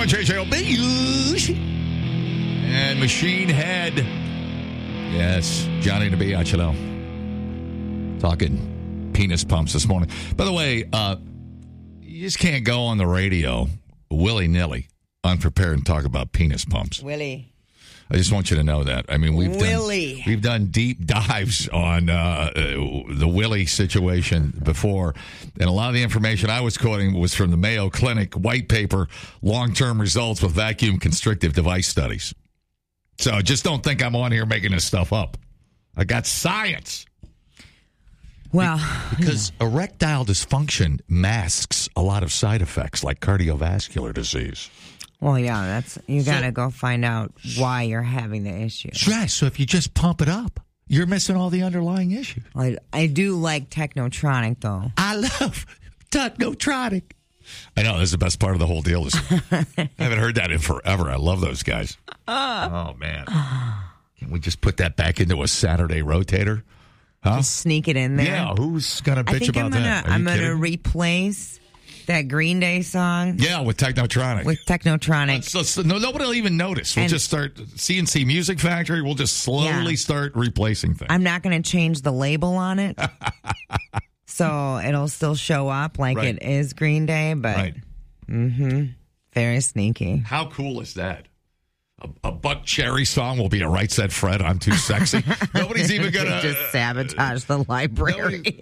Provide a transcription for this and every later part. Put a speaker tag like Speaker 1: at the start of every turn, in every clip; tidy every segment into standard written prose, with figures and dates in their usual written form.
Speaker 1: on JJOB. And Machine Head. Yes, Johnny the Biatch, you know. Talking penis pumps this morning. By the way, you just can't go on the radio willy-nilly, unprepared, and talk about penis pumps.
Speaker 2: Willie.
Speaker 1: I just want you to know that. I mean, we've done deep dives on the Willie situation before, and a lot of the information I was quoting was from the Mayo Clinic white paper, long-term results with vacuum constrictive device studies. So just don't think I'm on here making this stuff up. I got science.
Speaker 2: Well,
Speaker 1: because erectile dysfunction masks a lot of side effects like cardiovascular disease.
Speaker 2: Well, yeah, you got to go find out why you're having the issue.
Speaker 1: Right, so if you just pump it up, you're missing all the underlying issues.
Speaker 2: I do like Technotronic, though.
Speaker 1: I love Technotronic. I know, this is the best part of the whole deal. I haven't heard that in forever. I love those guys. Oh, man. Can we just put that back into a Saturday rotator? Huh?
Speaker 2: Just sneak it in there?
Speaker 1: Yeah, who's going to bitch about that?
Speaker 2: I'm going to replace that Green Day song.
Speaker 1: Yeah, with Technotronic.
Speaker 2: So
Speaker 1: nobody will even notice. We'll just start CNC Music Factory. We'll just slowly start replacing things.
Speaker 2: I'm not going to change the label on it. So it'll still show up like it is Green Day, but very sneaky.
Speaker 1: How cool is that? A Buck Cherry song will be a Right Said Fred, I'm Too Sexy. Nobody's even going to...
Speaker 2: just sabotage the library.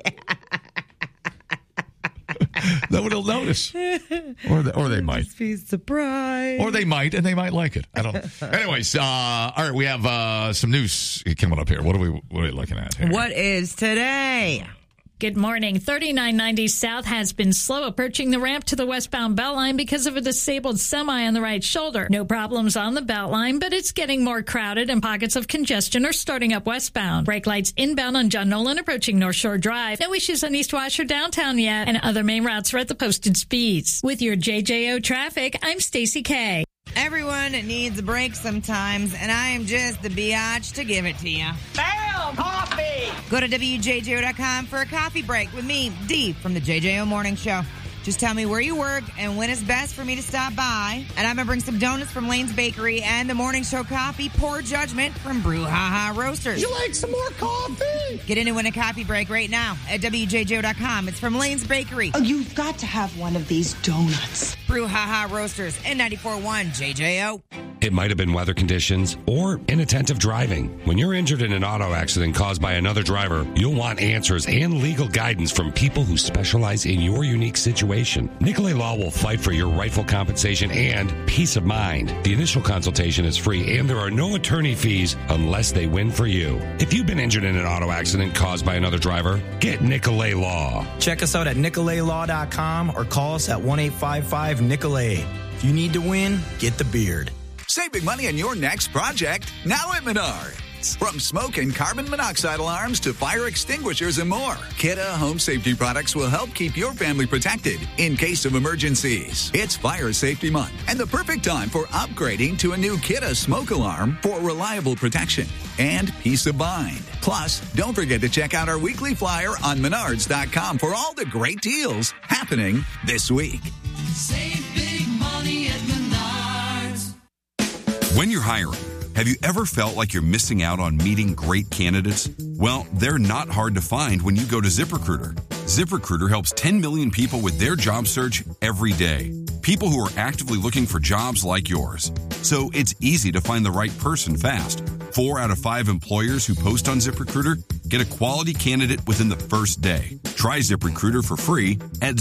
Speaker 1: Nobody will notice. Or they might.
Speaker 2: Just be surprised.
Speaker 1: Or they might, and they might like it. I don't know. Anyways, all right, we have some news coming up here. What are we looking at here?
Speaker 2: What is today?
Speaker 3: Good morning. 3990 South has been slow approaching the ramp to the westbound Beltline because of a disabled semi on the right shoulder. No problems on the Beltline, but it's getting more crowded and pockets of congestion are starting up westbound. Brake lights inbound on John Nolan approaching North Shore Drive. No issues on East Wash or downtown yet, and other main routes are at the posted speeds. With your JJO traffic, I'm Stacey K.
Speaker 2: Everyone needs a break sometimes, and I am just the biatch to give it to you.
Speaker 4: Bam! Coffee!
Speaker 2: Go to WJJO.com for a coffee break with me, Dee, from the JJO Morning Show. Just tell me where you work and when it's best for me to stop by. And I'm going to bring some donuts from Lane's Bakery and the Morning Show coffee, Poor Judgment from Brew Ha Ha Roasters.
Speaker 4: You like some more coffee?
Speaker 2: Get in and win a coffee break right now at WJJO.com. It's from Lane's Bakery.
Speaker 5: Oh, you've got to have one of these donuts.
Speaker 2: Brew Ha Ha Roasters and 94.1 JJO.
Speaker 6: It might have been weather conditions or inattentive driving. When you're injured in an auto accident caused by another driver, you'll want answers and legal guidance from people who specialize in your unique situation. Nicolay Law will fight for your rightful compensation and peace of mind. The initial consultation is free and there are no attorney fees unless they win for you. If you've been injured in an auto accident caused by another driver, get Nicolay Law.
Speaker 7: Check us out at NicolayLaw.com or call us at 1-855-NICOLAY. If you need to win, get the beard.
Speaker 8: Save big money on your next project now at Menards. From smoke and carbon monoxide alarms to fire extinguishers and more, Kidde Home Safety products will help keep your family protected in case of emergencies. It's Fire Safety Month and the perfect time for upgrading to a new Kidde smoke alarm for reliable protection and peace of mind. Plus, don't forget to check out our weekly flyer on Menards.com for all the great deals happening this week.
Speaker 9: Save big money at Menards.
Speaker 10: When you're hiring, have you ever felt like you're missing out on meeting great candidates? Well, they're not hard to find when you go to ZipRecruiter. ZipRecruiter helps 10 million people with their job search every day. People who are actively looking for jobs like yours. So it's easy to find the right person fast. 4 out of 5 employers who post on ZipRecruiter get a quality candidate within the first day. Try ZipRecruiter for free at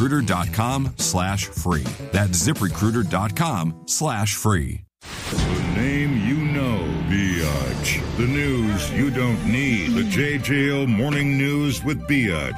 Speaker 10: ZipRecruiter.com/free. That's ZipRecruiter.com/free.
Speaker 11: The name you know, Biatch. The news you don't need. The JJO Morning News with Biatch.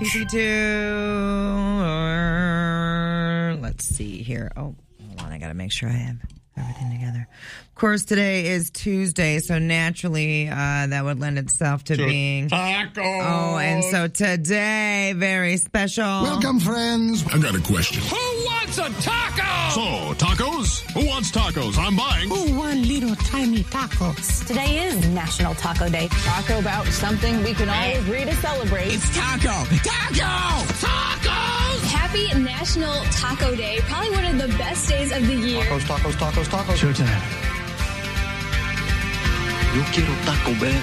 Speaker 2: PC2. Let's see here. Oh, hold on. I got to make sure I have everything together. Of course, today is Tuesday, so naturally that would lend itself to being
Speaker 1: taco.
Speaker 2: Oh, and so today, very special.
Speaker 12: Welcome, friends. I got a question.
Speaker 9: Who wants a taco?
Speaker 12: So, tacos? Who wants tacos? I'm buying.
Speaker 13: Who want little tiny tacos?
Speaker 14: Today is National Taco Day. Taco about something we can all agree to celebrate.
Speaker 9: It's taco. Taco! Tacos!
Speaker 15: Happy National Taco Day. Probably one of the best days of the year.
Speaker 4: Tacos. Showtime. Yo quiero Taco Bell.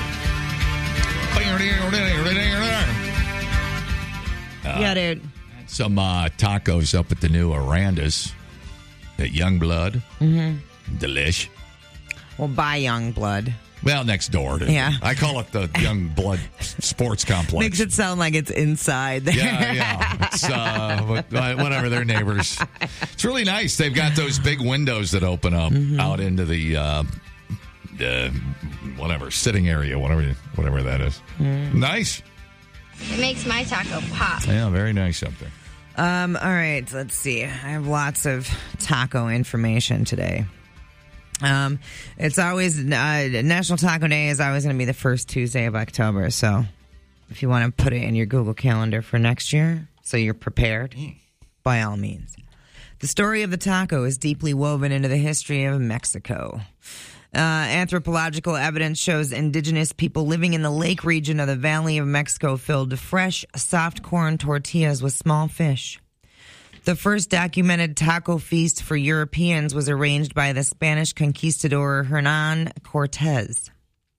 Speaker 2: Yeah, dude.
Speaker 1: Some tacos up at the new Aranda's at Youngblood.
Speaker 2: Mm-hmm.
Speaker 1: Delish.
Speaker 2: Well, by Youngblood.
Speaker 1: Well, next door.
Speaker 2: Yeah.
Speaker 1: I call it the Youngblood Sports Complex.
Speaker 2: Makes it sound like it's inside there.
Speaker 1: Yeah. It's, whatever, they're neighbors. It's really nice. They've got those big windows that open up out into the sitting area, whatever that is. Nice.
Speaker 15: It makes my taco pop.
Speaker 1: Yeah, very nice up there.
Speaker 2: All right, let's see. I have lots of taco information today. It's always National Taco Day is always going to be the first Tuesday of October. So if you want to put it in your Google Calendar for next year, so you're prepared, by all means. The story of the taco is deeply woven into the history of Mexico. Anthropological evidence shows indigenous people living in the lake region of the Valley of Mexico filled fresh, soft corn tortillas with small fish. The first documented taco feast for Europeans was arranged by the Spanish conquistador Hernan Cortez.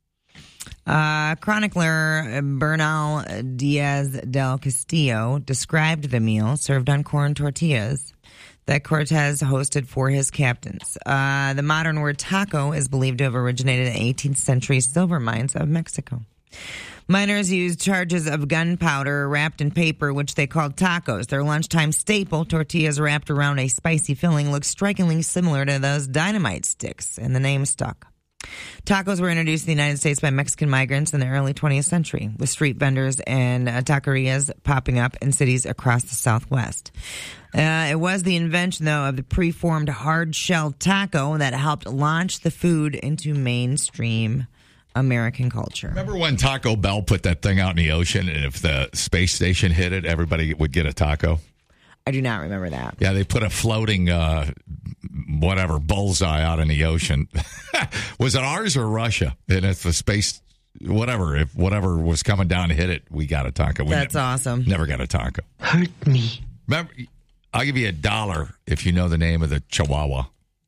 Speaker 2: Chronicler Bernal Diaz del Castillo described the meal served on corn tortillas that Cortez hosted for his captains. The modern word taco is believed to have originated in the 18th century silver mines of Mexico. Miners used charges of gunpowder wrapped in paper, which they called tacos. Their lunchtime staple, tortillas wrapped around a spicy filling, looks strikingly similar to those dynamite sticks, and the name stuck. Tacos were introduced to the United States by Mexican migrants in the early 20th century, with street vendors and taquerias popping up in cities across the Southwest. It was the invention, though, of the preformed hard-shelled taco that helped launch the food into mainstream American culture.
Speaker 1: Remember when Taco Bell put that thing out in the ocean, and if the space station hit it, everybody would get a taco?
Speaker 2: I do not remember that.
Speaker 1: Yeah, they put a floating, bullseye out in the ocean. Was it ours or Russia? And if the space, if whatever was coming down to hit it, we got a taco.
Speaker 2: That's awesome.
Speaker 1: Never got a taco.
Speaker 4: Hurt me.
Speaker 1: Remember, I'll give you $1 if you know the name of the Chihuahua.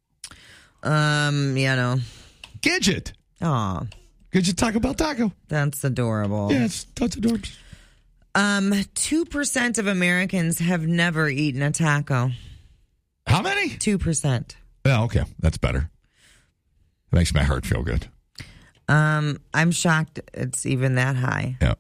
Speaker 2: No.
Speaker 1: Gidget.
Speaker 2: Aw.
Speaker 1: Gidget Taco Bell taco.
Speaker 2: That's adorable.
Speaker 1: Yeah, that's adorable.
Speaker 2: 2% of Americans have never eaten a taco.
Speaker 1: How many?
Speaker 2: 2%.
Speaker 1: Oh, okay. That's better. It makes my heart feel good.
Speaker 2: I'm shocked it's even that high.
Speaker 1: Yeah.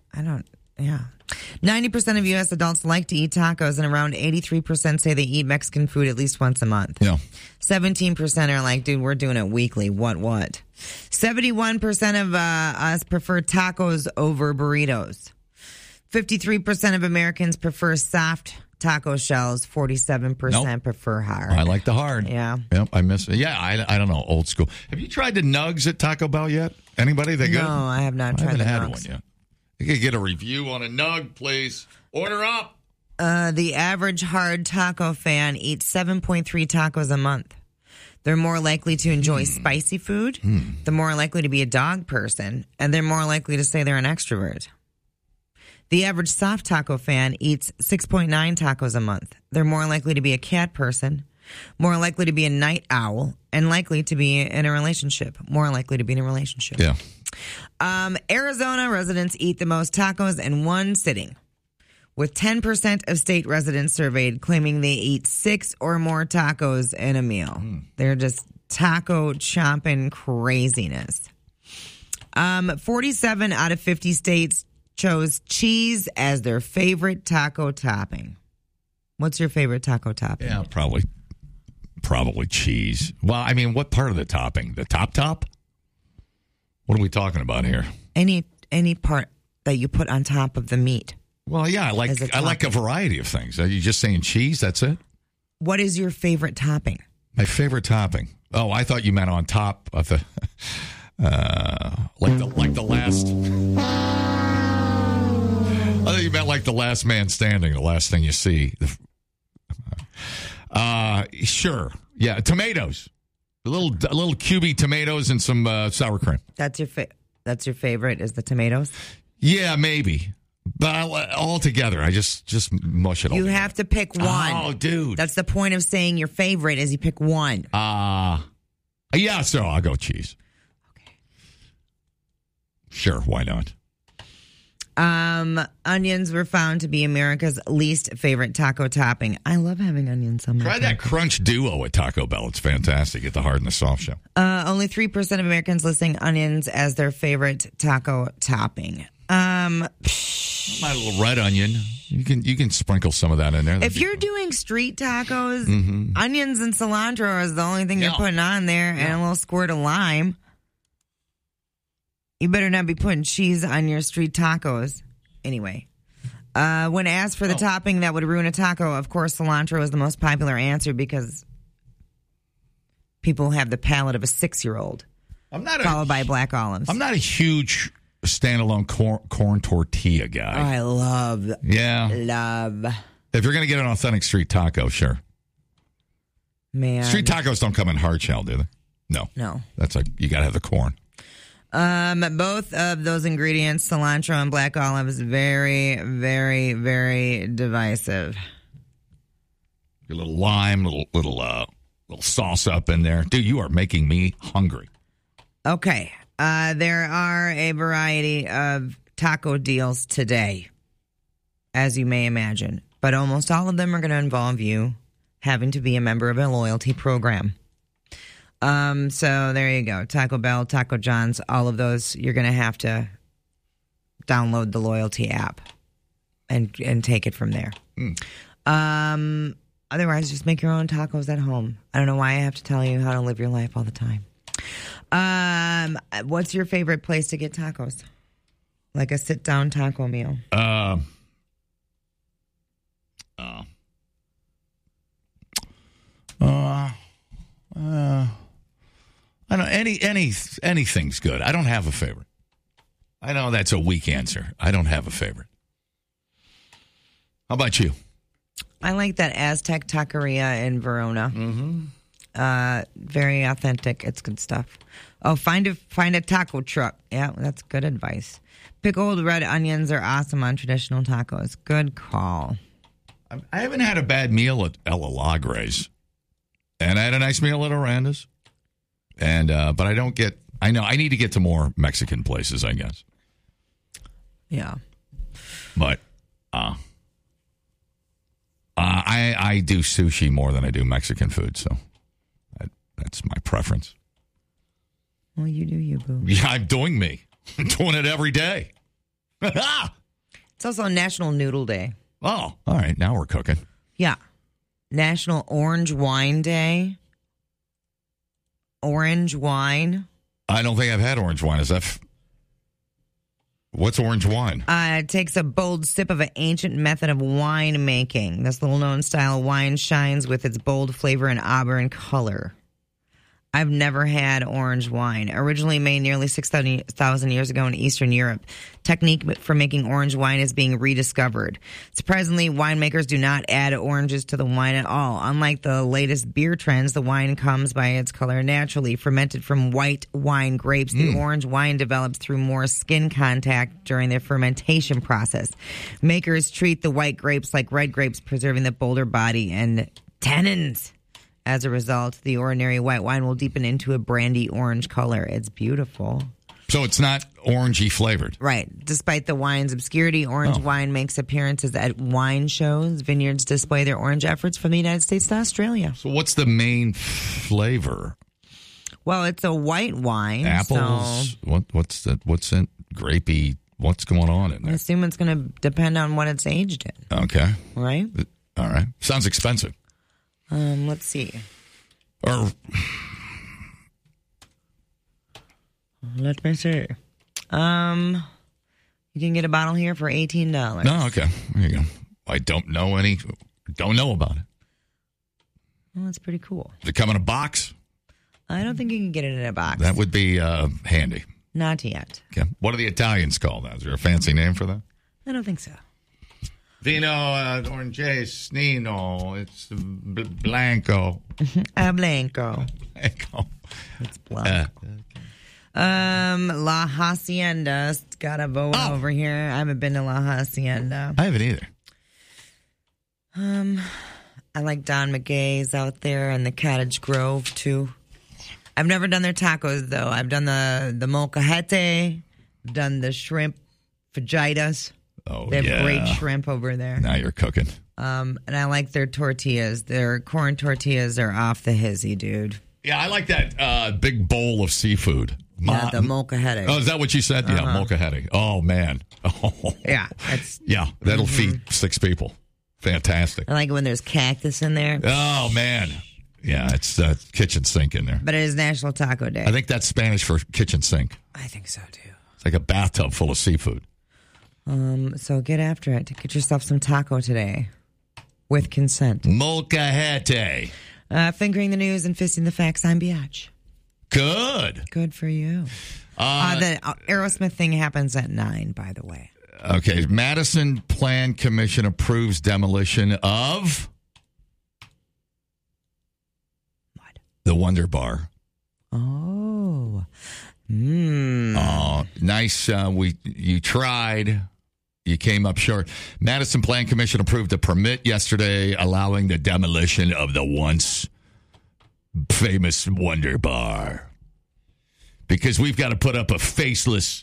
Speaker 2: 90% of U.S. adults like to eat tacos, and around 83% say they eat Mexican food at least once a month.
Speaker 1: Yeah.
Speaker 2: 17% are like, dude, we're doing it weekly. What? 71% of us prefer tacos over burritos. 53% of Americans prefer soft taco shells. 47% prefer hard.
Speaker 1: I like the hard.
Speaker 2: Yeah.
Speaker 1: Yep, I miss it. Yeah, I don't know, old school. Have you tried the nugs at Taco Bell yet? Anybody? They good?
Speaker 2: No, I have not tried
Speaker 1: I haven't had
Speaker 2: nugs.
Speaker 1: one yet. You could get a review on a nug, please. Order up.
Speaker 2: The average hard taco fan eats 7.3 tacos a month. They're more likely to enjoy spicy food. They're more likely to be a dog person. And they're more likely to say they're an extrovert. The average soft taco fan eats 6.9 tacos a month. They're more likely to be a cat person, more likely to be a night owl, and likely to be in a relationship. More likely to be in a relationship.
Speaker 1: Yeah.
Speaker 2: Arizona residents eat the most tacos in one sitting, with 10% of state residents surveyed claiming they eat 6 or more tacos in a meal. They're just taco chomping craziness. 47 out of 50 states chose cheese as their favorite taco topping. What's your favorite taco topping?
Speaker 1: Yeah, probably cheese. Well, I mean, what part of the topping? The top? What are we talking about here?
Speaker 2: Any part that you put on top of the meat.
Speaker 1: Well, yeah, I like a variety of things. Are you just saying cheese? That's it?
Speaker 2: What is your favorite topping?
Speaker 1: My favorite topping. Oh, I thought you meant on top of the like the last. I thought you meant like the last man standing, the last thing you see. Sure. Yeah, tomatoes. A little cubey tomatoes and some sour cream.
Speaker 2: That's your favorite is the tomatoes?
Speaker 1: Yeah, maybe. But all together, I just mush it all
Speaker 2: You
Speaker 1: together.
Speaker 2: have to pick one.
Speaker 1: Oh, dude.
Speaker 2: That's the point of saying your favorite is you pick one.
Speaker 1: Yeah, so I'll go cheese. Okay. Sure, why not?
Speaker 2: Onions were found to be America's least favorite taco topping. I love having onions on my
Speaker 1: Try that Crunch Duo at Taco Bell. It's fantastic at the Hard and the Soft Show.
Speaker 2: Only 3% of Americans listing onions as their favorite taco topping.
Speaker 1: My little red onion. You can sprinkle some of that in there.
Speaker 2: If you're doing street tacos,
Speaker 1: Mm-hmm.
Speaker 2: onions and cilantro is the only thing you're putting on there, and a little squirt of lime. You better not be putting cheese on your street tacos. Anyway, when asked for the topping that would ruin a taco, of course, cilantro is the most popular answer because people have the palate of a 6-year-old. Followed by black olives.
Speaker 1: I'm not a huge standalone corn tortilla guy.
Speaker 2: Oh, I love. Love.
Speaker 1: If you're going to get an authentic street taco, sure.
Speaker 2: Man.
Speaker 1: Street tacos don't come in hard shell, do they? No. That's you got to have the corn.
Speaker 2: Both of those ingredients, cilantro and black olives, very, very, very divisive.
Speaker 1: A little lime, little sauce up in there. Dude, you are making me hungry.
Speaker 2: Okay. There are a variety of taco deals today, as you may imagine. But almost all of them are going to involve you having to be a member of a loyalty program. So there you go. Taco Bell, Taco John's, all of those, you're going to have to download the loyalty app and take it from there. Otherwise, just make your own tacos at home. I don't know why I have to tell you how to live your life all the time. What's your favorite place to get tacos? Like a sit-down taco meal.
Speaker 1: I don't anything's good. I don't have a favorite. I know that's a weak answer. I don't have a favorite. How about you?
Speaker 2: I like that Aztec Taqueria in Verona. Mm-hmm. Very authentic. It's good stuff. Oh, find a taco truck. Yeah, that's good advice. Pickled red onions are awesome on traditional tacos. Good call.
Speaker 1: I haven't had a bad meal at El Alagre's. And I had a nice meal at Aranda's. And but I know I need to get to more Mexican places, I guess.
Speaker 2: Yeah.
Speaker 1: But I do sushi more than I do Mexican food, so that's my preference.
Speaker 2: Well, you do you, boo.
Speaker 1: Yeah, I'm doing me. I'm doing it every day.
Speaker 2: It's also National Noodle Day.
Speaker 1: Oh, all right. Now we're cooking.
Speaker 2: Yeah. National Orange Wine Day. Orange wine.
Speaker 1: I don't think I've had orange wine. Is that... What's orange wine?
Speaker 2: It takes a bold sip of an ancient method of wine making. This little-known style of wine shines with its bold flavor and auburn color. I've never had orange wine. Originally made nearly 6,000 years ago in Eastern Europe, technique for making orange wine is being rediscovered. Surprisingly, winemakers do not add oranges to the wine at all. Unlike the latest beer trends, the wine comes by its color naturally. Fermented from white wine grapes, the orange wine develops through more skin contact during the fermentation process. Makers treat the white grapes like red grapes, preserving the bolder body and tannins. As a result, the ordinary white wine will deepen into a brandy orange color. It's beautiful.
Speaker 1: So it's not orangey flavored.
Speaker 2: Right. Despite the wine's obscurity, orange wine makes appearances at wine shows. Vineyards display their orange efforts from the United States to Australia.
Speaker 1: So what's the main flavor?
Speaker 2: Well, it's a white wine.
Speaker 1: Apples. So what's in grapey? What's going on in there?
Speaker 2: I assume it's going to depend on what it's aged in.
Speaker 1: Okay.
Speaker 2: Right?
Speaker 1: All right. Sounds expensive.
Speaker 2: Let's see.
Speaker 1: Or
Speaker 2: let me see. You can get a bottle here for $18.
Speaker 1: No, okay. There you go. I don't know about it.
Speaker 2: Well, that's pretty cool.
Speaker 1: Does it come in a box?
Speaker 2: I don't think you can get it in a box.
Speaker 1: That would be handy.
Speaker 2: Not yet.
Speaker 1: Okay. What do the Italians call that? Is there a fancy name for that?
Speaker 2: I don't think so.
Speaker 1: Vino Oranges Nino. It's Blanco.
Speaker 2: Blanco.
Speaker 1: Blanco.
Speaker 2: It's blanc. La Hacienda got a vote over here. I haven't been to La Hacienda.
Speaker 1: I haven't either.
Speaker 2: I like Don McGay's out there and the Cottage Grove too. I've never done their tacos though. I've done the molcajete, done the shrimp fajitas.
Speaker 1: Oh,
Speaker 2: they have great shrimp over there.
Speaker 1: Now you're cooking.
Speaker 2: And I like their tortillas. Their corn tortillas are off the hizzy, dude.
Speaker 1: Yeah, I like that big bowl of seafood.
Speaker 2: Yeah, the molcajete.
Speaker 1: Oh, is that what you said? Yeah, molcajete. Oh, man. Oh.
Speaker 2: Yeah.
Speaker 1: Yeah, that'll feed 6 people. Fantastic.
Speaker 2: I like it when there's cactus in there.
Speaker 1: Oh, man. Yeah, it's kitchen sink in there.
Speaker 2: But it is National Taco Day.
Speaker 1: I think that's Spanish for kitchen sink.
Speaker 2: I think so, too.
Speaker 1: It's like a bathtub full of seafood.
Speaker 2: So get after it. Get yourself some taco today. With consent.
Speaker 1: Molcajete.
Speaker 2: Fingering the news and fisting the facts. I'm Biatch.
Speaker 1: Good.
Speaker 2: Good for you. The Aerosmith thing happens at 9, by the way.
Speaker 1: Okay. Madison Plan Commission approves demolition of
Speaker 2: what?
Speaker 1: The Wonder Bar.
Speaker 2: Oh.
Speaker 1: Oh, nice. You tried. You came up short. Madison Plan Commission approved a permit yesterday allowing the demolition of the once famous Wonder Bar. Because we've got to put up a faceless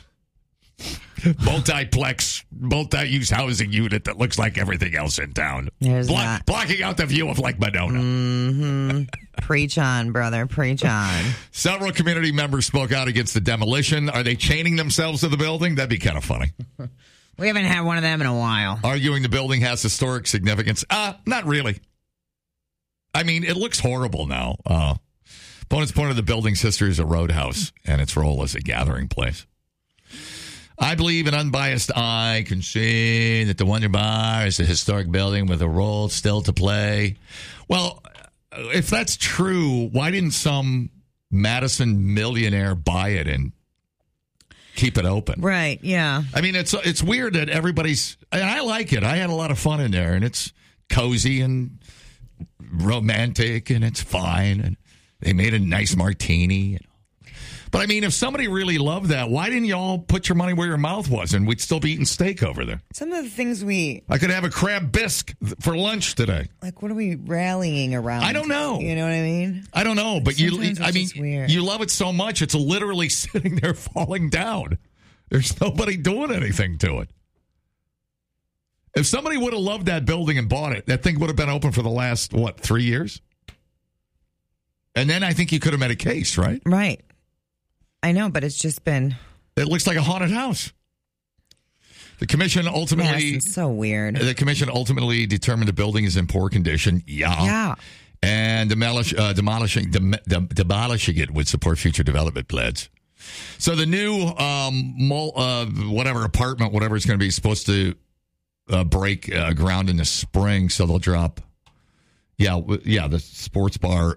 Speaker 1: multiplex, multi-use housing unit that looks like everything else in town. Blocking out the view of Lake Monona.
Speaker 2: Mm-hmm. Preach on, brother. Preach on.
Speaker 1: Several community members spoke out against the demolition. Are they chaining themselves to the building? That'd be kind of funny.
Speaker 2: We haven't had one of them in a while.
Speaker 1: Arguing the building has historic significance. Not really. I mean, it looks horrible now. Opponents pointed the building's history as a roadhouse and its role as a gathering place. I believe an unbiased eye can see that the Wonder Bar is a historic building with a role still to play. Well, if that's true, why didn't some Madison millionaire buy it and keep it open?
Speaker 2: Right, yeah.
Speaker 1: I mean, it's weird that everybody's... And I like it. I had a lot of fun in there, and it's cozy and romantic, and it's fine, and they made a nice martini. But, I mean, if somebody really loved that, why didn't you all put your money where your mouth was, and we'd still be eating steak over there?
Speaker 2: Some of the things
Speaker 1: I could have a crab bisque for lunch today.
Speaker 2: Like, what are we rallying around?
Speaker 1: I don't know.
Speaker 2: You know what I mean?
Speaker 1: I don't know, but
Speaker 2: weird.
Speaker 1: You love it so much, it's literally sitting there falling down. There's nobody doing anything to it. If somebody would have loved that building and bought it, that thing would have been open for the last, 3 years? And then I think you could have made a case, right?
Speaker 2: Right. I know, but it's just been...
Speaker 1: It looks like a haunted house. The commission ultimately...
Speaker 2: It's so weird.
Speaker 1: The commission ultimately determined the building is in poor condition. Yeah. And demolishing it would support future development plans. So the new apartment, whatever it's going to be, supposed to break ground in the spring, so they'll drop... the sports bar...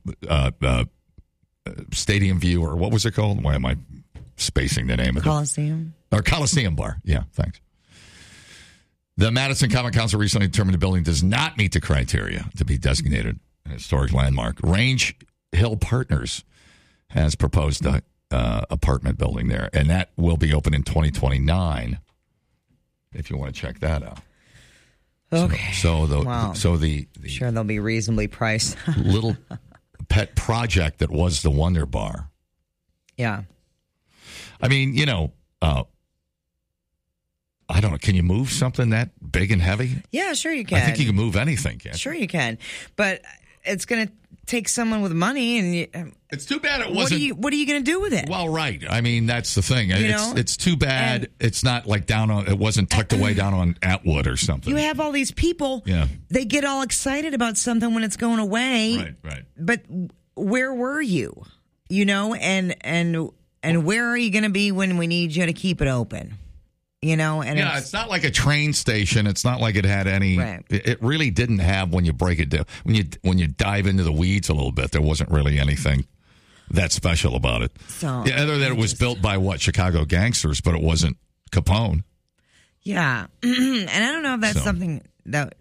Speaker 1: Stadium View, or what was it called? Why am I spacing the name of it?
Speaker 2: Coliseum.
Speaker 1: Or Coliseum Bar. Yeah, thanks. The Madison Common Council recently determined the building does not meet the criteria to be designated an historic landmark. Range Hill Partners has proposed an apartment building there, and that will be open in 2029, if you want to check that out.
Speaker 2: Okay.
Speaker 1: So
Speaker 2: sure, they'll be reasonably priced.
Speaker 1: little pet project that was the Wonder Bar.
Speaker 2: Yeah.
Speaker 1: I mean, I don't know. Can you move something that big and heavy?
Speaker 2: Yeah, sure you can.
Speaker 1: I think you can move anything, can't you?
Speaker 2: Sure you can. But it's going to take someone with money, and
Speaker 1: it's too bad it wasn't.
Speaker 2: What are you going to do with it?
Speaker 1: Well, right. I mean, that's the thing. It's too bad it's not like it wasn't tucked away down on Atwood or something.
Speaker 2: You have all these people.
Speaker 1: Yeah.
Speaker 2: They get all excited about something when it's going away.
Speaker 1: Right.
Speaker 2: But where were you? And where are you going to be when we need you to keep it open?
Speaker 1: It's not like a train station. It's not like it had any.
Speaker 2: Right.
Speaker 1: It really didn't have, when you break it down, when you dive into the weeds a little bit, there wasn't really anything that special about it.
Speaker 2: So,
Speaker 1: other than it was built by Chicago gangsters, but it wasn't Capone.
Speaker 2: Yeah, and I don't know if that's something that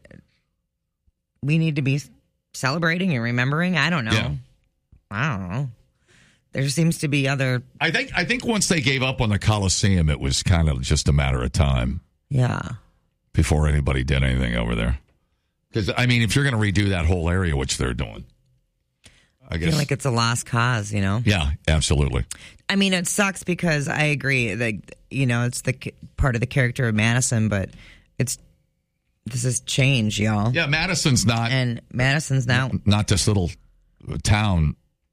Speaker 2: we need to be celebrating and remembering. I don't know.
Speaker 1: Yeah.
Speaker 2: I don't know. There seems to be other...
Speaker 1: I think once they gave up on the Coliseum, it was kind of just a matter of time.
Speaker 2: Yeah.
Speaker 1: Before anybody did anything over there. Because, I mean, if you're going to redo that whole area, which they're doing, I guess...
Speaker 2: feel like it's a lost cause, you know?
Speaker 1: Yeah, absolutely.
Speaker 2: I mean, it sucks because I agree that, you know, it's the part of the character of Madison, but this is change, y'all.
Speaker 1: Yeah, Madison's not...
Speaker 2: And Madison's now...
Speaker 1: Not this little town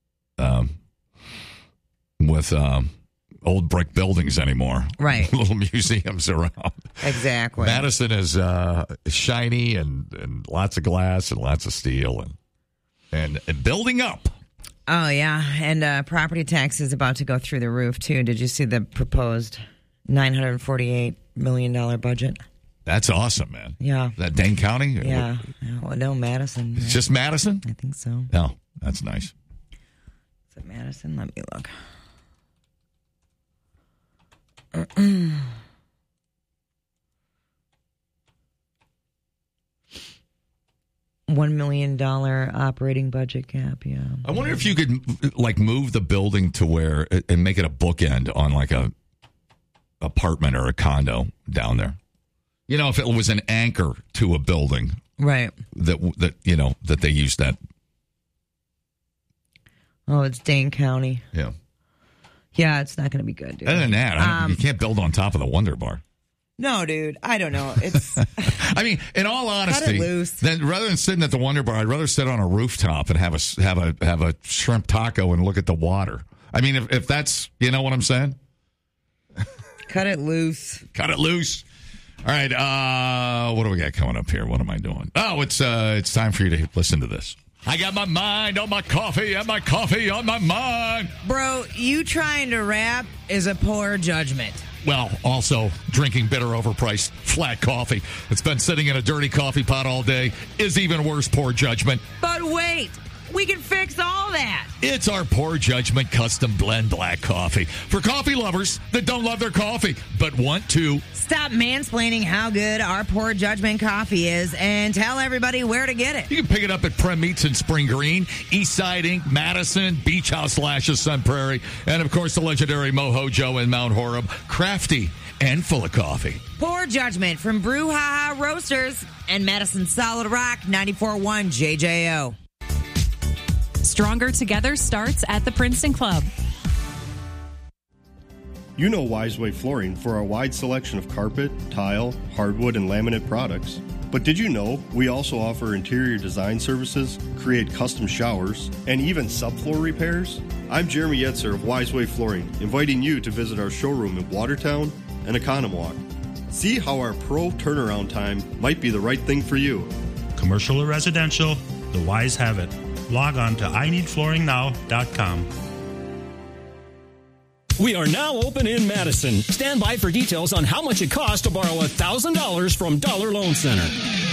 Speaker 1: with old brick buildings anymore.
Speaker 2: Right.
Speaker 1: Little museums around.
Speaker 2: Exactly.
Speaker 1: Madison is shiny and lots of glass and lots of steel and building up.
Speaker 2: Oh, yeah. And property tax is about to go through the roof, too. Did you see the proposed $948 million budget?
Speaker 1: That's awesome, man.
Speaker 2: Yeah.
Speaker 1: That Dane County?
Speaker 2: Yeah. Well, no, Madison.
Speaker 1: It's just Madison?
Speaker 2: I think so.
Speaker 1: Oh, that's nice.
Speaker 2: Is it Madison? Let me look. $1 million operating budget cap, yeah.
Speaker 1: I wonder if you could, like, move the building to where, and make it a bookend on, like, a apartment or a condo down there. You know, if it was an anchor to a building.
Speaker 2: Right.
Speaker 1: That you know, that they used that.
Speaker 2: Oh, it's Dane County.
Speaker 1: Yeah.
Speaker 2: Yeah, it's not going to be good, dude.
Speaker 1: Other than that, you can't build on top of the Wonder Bar.
Speaker 2: No, dude. I don't know. It's.
Speaker 1: I mean, in all honesty,
Speaker 2: cut it loose.
Speaker 1: Then rather than sitting at the Wonder Bar, I'd rather sit on a rooftop and have a shrimp taco and look at the water. I mean, if that's, you know what I'm saying?
Speaker 2: Cut it loose.
Speaker 1: Cut it loose. All right, what do we got coming up here? What am I doing? Oh, it's time for you to listen to this. I got my mind on my coffee and my coffee on my mind.
Speaker 2: Bro, you trying to rap is a poor judgment.
Speaker 1: Well, also, drinking bitter, overpriced, flat coffee that's been sitting in a dirty coffee pot all day is even worse poor judgment.
Speaker 2: But wait, we can fix all that.
Speaker 1: It's our Poor Judgment Custom Blend Black Coffee for coffee lovers that don't love their coffee but want to.
Speaker 2: Stop mansplaining how good our Poor Judgment coffee is and tell everybody where to get it.
Speaker 1: You can pick it up at Prem Meats in Spring Green, Eastside Inc., Madison, Beach House Lashes, Sun Prairie, and, of course, the legendary Mojo Joe in Mount Horeb. Crafty and full of coffee.
Speaker 2: Poor Judgment from Brouhaha Roasters and Madison Solid Rock 94.1 JJO.
Speaker 16: Stronger Together starts at the Princeton Club.
Speaker 17: You know Wiseway Flooring for our wide selection of carpet, tile, hardwood, and laminate products. But did you know we also offer interior design services, create custom showers, and even subfloor repairs? I'm Jeremy Yetzer of Wiseway Flooring, inviting you to visit our showroom in Watertown and Economwalk. See how our pro turnaround time might be the right thing for you.
Speaker 18: Commercial or residential, the Wise have it. Log on to ineedflooringnow.com.
Speaker 19: We are now open in Madison. Stand by for details on how much it costs to borrow $1,000 from Dollar Loan Center.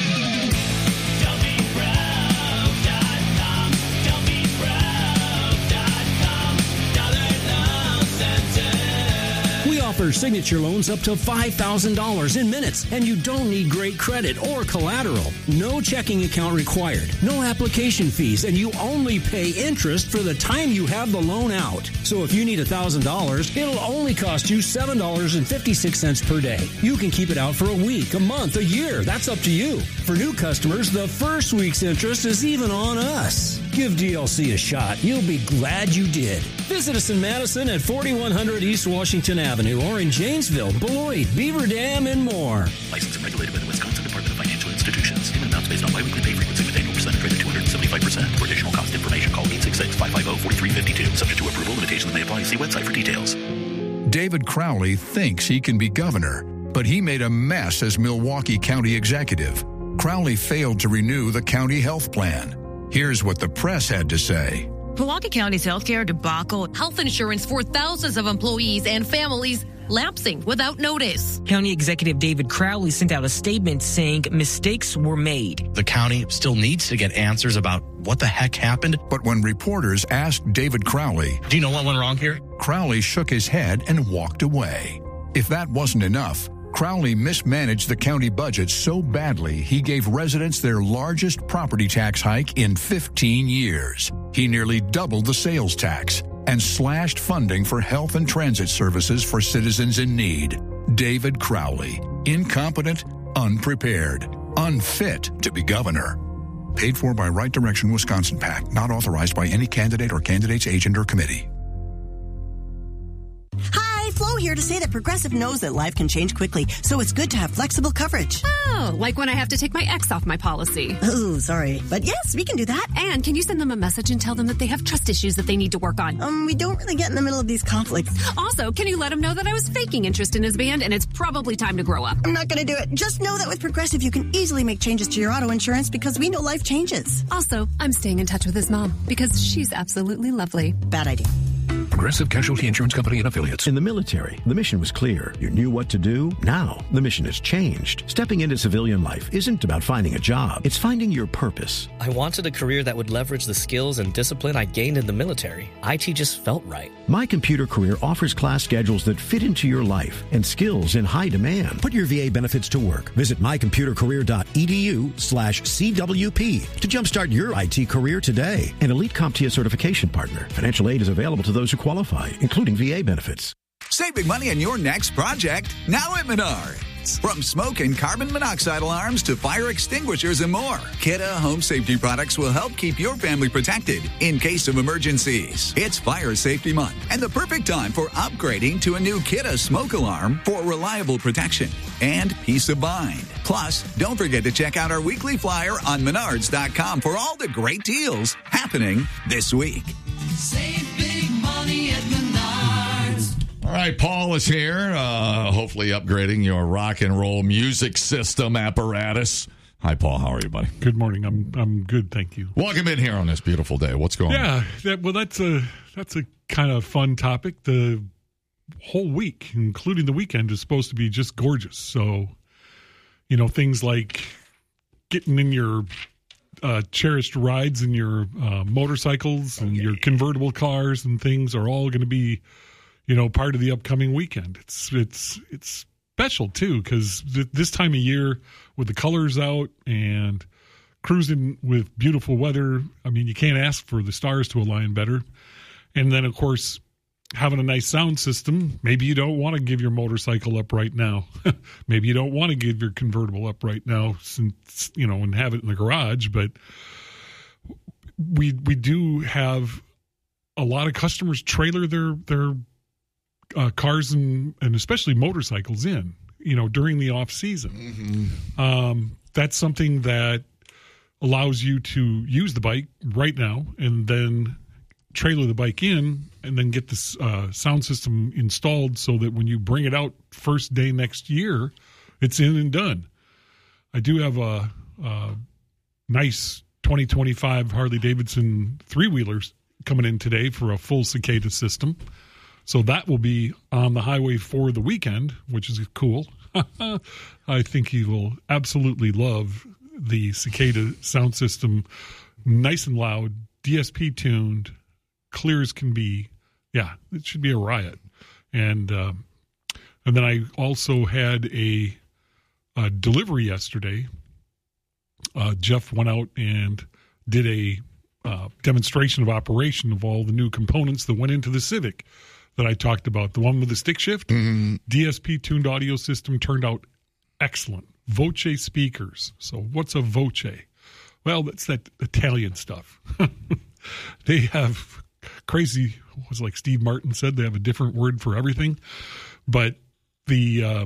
Speaker 19: Offer signature loans up to $5,000 in minutes, and you don't need great credit or collateral. No checking account required, no application fees, and you only pay interest for the time you have the loan out. So if you need $1,000, it'll only cost you $7.56 per day. You can keep it out for a week, a month, a year. That's up to you. For new customers, the first week's interest is even on us. Give DLC a shot. You'll be glad you did. Visit us in Madison at 4100 East Washington Avenue or in Janesville, Beloit, Beaver Dam, and more.
Speaker 20: Licensed and regulated by the Wisconsin Department of Financial Institutions. Payment amounts based on biweekly pay frequency with annual percentage rate of 275%. For additional cost information, call 866-550-4352. Subject to approval, limitations may apply. See website for details.
Speaker 21: David Crowley thinks he can be governor, but he made a mess as Milwaukee County executive. Crowley failed to renew the county health plan. Here's what the press had to say.
Speaker 22: Milwaukee County's healthcare debacle, health insurance for thousands of employees and families lapsing without notice.
Speaker 23: County Executive David Crowley sent out a statement saying mistakes were made.
Speaker 24: The county still needs to get answers about what the heck happened.
Speaker 21: But when reporters asked David Crowley,
Speaker 24: do you know what went wrong here?
Speaker 21: Crowley shook his head and walked away. If that wasn't enough, Crowley mismanaged the county budget so badly he gave residents their largest property tax hike in 15 years. He nearly doubled the sales tax. and slashed funding for health and transit services for citizens in need. David Crowley, incompetent, unprepared, unfit to be governor. Paid for by Right Direction Wisconsin PAC, not authorized by any candidate or candidate's agent or committee.
Speaker 3: Hi, Flo here to say that Progressive knows that life can change quickly, so it's good to have flexible coverage.
Speaker 16: Oh, like when I have to take my ex off my policy.
Speaker 3: Oh, sorry. But yes, we can do that.
Speaker 16: And can you send them a message and tell them that they have trust issues that they need to work on?
Speaker 3: We don't really get in the middle of these conflicts.
Speaker 16: Also, can you let them know that I was faking interest in his band and it's probably time to grow up?
Speaker 3: I'm not going to do it. Just know that with Progressive, you can easily make changes to your auto insurance because we know life changes.
Speaker 16: Also, I'm staying in touch with his mom because she's absolutely lovely.
Speaker 3: Bad idea.
Speaker 21: Progressive Casualty Insurance Company and Affiliates.
Speaker 5: In the military, the mission was clear. You knew what to do. Now, the mission has changed. Stepping into civilian life isn't about finding a job. It's finding your purpose.
Speaker 6: I wanted a career that would leverage the skills and discipline I gained in the military. IT just felt right.
Speaker 5: My Computer Career offers class schedules that fit into your life and skills in high demand. Put your VA benefits to work. Visit mycomputercareer.edu/CWP to jumpstart your IT career today. An Elite CompTIA certification partner. Financial aid is available to those who qualify, including VA benefits.
Speaker 8: Save big money on your next project now at Menards. From smoke and carbon monoxide alarms to fire extinguishers and more, Kidde Home Safety Products will help keep your family protected in case of emergencies. It's Fire Safety Month and the perfect time for upgrading to a new Kidde smoke alarm for reliable protection and peace of mind. Plus, don't forget to check out our weekly flyer on Menards.com for all the great deals happening this week.
Speaker 9: Save big money at Menards.
Speaker 1: All right, Paul is here, hopefully upgrading your rock and roll music system apparatus. Hi, Paul. How are you, buddy?
Speaker 7: Good morning. I'm good, thank you.
Speaker 1: Welcome in here on this beautiful day. What's going on?
Speaker 7: Yeah, that's a kind of fun topic. The whole week, including the weekend, is supposed to be just gorgeous. So, things like getting in your cherished rides in your motorcycles and your convertible cars and things are all going to be part of the upcoming weekend. It's special too because this time of year with the colors out and cruising with beautiful weather, I mean, you can't ask for the stars to align better. And then of course having a nice sound system. Maybe you don't want to give your motorcycle up right now. Maybe you don't want to give your convertible up right now, since and have it in the garage. But we do have a lot of customers trailer their cars and especially motorcycles in, during the off season. Mm-hmm. That's something that allows you to use the bike right now and then trailer the bike in and then get this sound system installed so that when you bring it out first day next year, it's in and done. I do have a nice 2025 Harley-Davidson three-wheelers coming in today for a full Cicada system. So that will be on the highway for the weekend, which is cool. I think he will absolutely love the Cicada sound system. Nice and loud, DSP tuned, clear as can be. Yeah, it should be a riot. And then I also had a delivery yesterday. Jeff went out and did a demonstration of operation of all the new components that went into the Civic that I talked about. The one with the stick shift, DSP tuned audio system turned out excellent. Voce speakers. So what's a voce? Well, that's that Italian stuff. They have crazy, was like Steve Martin said, they have a different word for everything. But the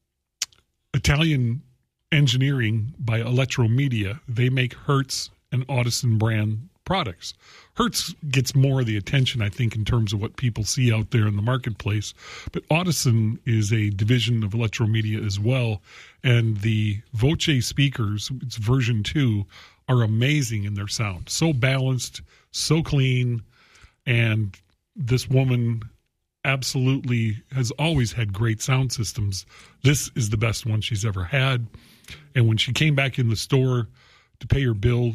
Speaker 7: Italian engineering by Electromedia, they make Hertz and Audison brand products. Hertz gets more of the attention, I think, in terms of what people see out there in the marketplace. But Audison is a division of Electromedia as well. And the Voce speakers, it's version 2, are amazing in their sound. So balanced, so clean. And this woman absolutely has always had great sound systems. This is the best one she's ever had. And when she came back in the store to pay her bill,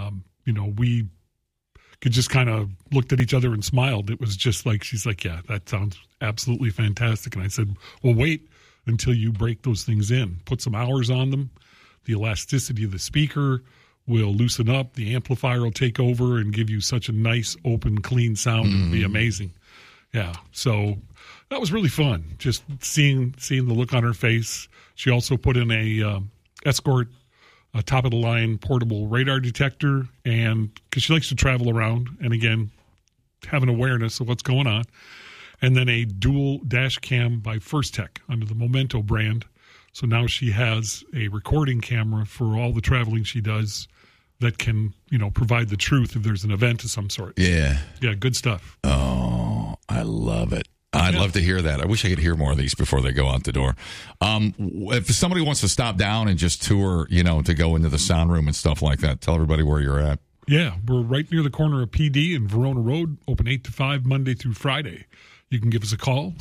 Speaker 7: we could just kind of looked at each other and smiled. It was just like, she's like, yeah, that sounds absolutely fantastic. And I said, well, wait until you break those things in. Put some hours on them. The elasticity of the speaker, will loosen up. The amplifier will take over and give you such a nice, open, clean sound. It'll be amazing. Yeah, so that was really fun, just seeing the look on her face. She also put in a Escort, a top-of-the-line portable radar detector, and because she likes to travel around, and again, have an awareness of what's going on. And then a dual dash cam by First Tech under the Momento brand. So now she has a recording camera for all the traveling she does that can, provide the truth if there's an event of some sort.
Speaker 1: Yeah.
Speaker 7: Yeah, good stuff.
Speaker 1: Oh, I love it. I'd love to hear that. I wish I could hear more of these before they go out the door. If somebody wants to stop down and just tour, to go into the sound room and stuff like that, tell everybody where you're at.
Speaker 7: Yeah, we're right near the corner of PD and Verona Road, open 8 to 5 Monday through Friday. You can give us a call,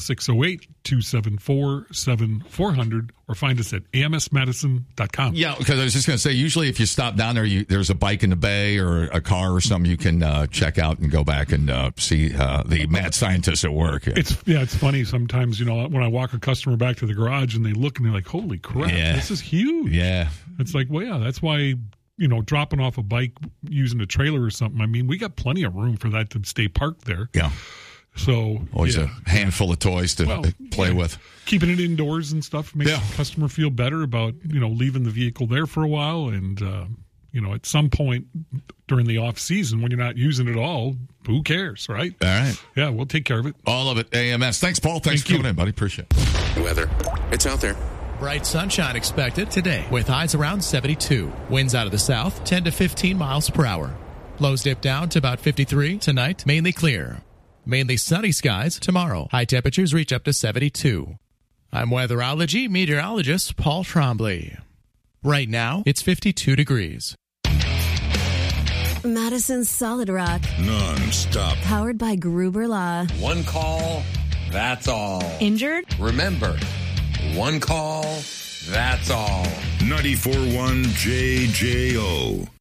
Speaker 7: 608-274-7400, or find us at amsmadison.com.
Speaker 1: Yeah, because I was just going to say, usually if you stop down there, there's a bike in the bay or a car or something you can check out and go back and see the mad scientists at work.
Speaker 7: It's funny sometimes, when I walk a customer back to the garage and they look and they're like, holy crap, this is huge.
Speaker 1: Yeah.
Speaker 7: It's like, well, yeah, that's why, dropping off a bike using a trailer or something, I mean, we got plenty of room for that to stay parked there.
Speaker 1: Yeah.
Speaker 7: So
Speaker 1: always a handful of toys to play with.
Speaker 7: Keeping it indoors and stuff makes the customer feel better about leaving the vehicle there for a while, and at some point during the off season when you're not using it all, who cares, right?
Speaker 1: All right.
Speaker 7: Yeah, we'll take care of it.
Speaker 1: All of it. AMS. Thanks, Paul. Thanks for coming in, buddy. Appreciate it.
Speaker 10: Weather. It's out there.
Speaker 11: Bright sunshine expected today with highs around 72. Winds out of the south 10 to 15 miles per hour. Lows dip down to about 53 tonight, mainly clear. Mainly sunny skies tomorrow. High temperatures reach up to 72. I'm weatherology meteorologist Paul Trombley. Right now, it's 52 degrees.
Speaker 12: Madison's Solid Rock.
Speaker 21: Non-stop.
Speaker 12: Powered by Gruber Law.
Speaker 13: One call, that's all.
Speaker 12: Injured?
Speaker 13: Remember, one call, that's all.
Speaker 21: 94.1 JJO.